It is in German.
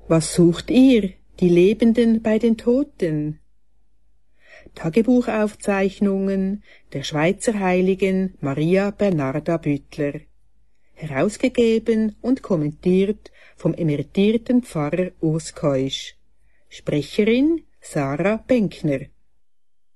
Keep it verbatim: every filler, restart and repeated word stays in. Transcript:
Was sucht ihr, die Lebenden bei den Toten? Tagebuchaufzeichnungen der Schweizer Heiligen Maria Bernarda Büttler. Herausgegeben und kommentiert vom emeritierten Pfarrer Urs Keusch. Sprecherin Sarah Benkner.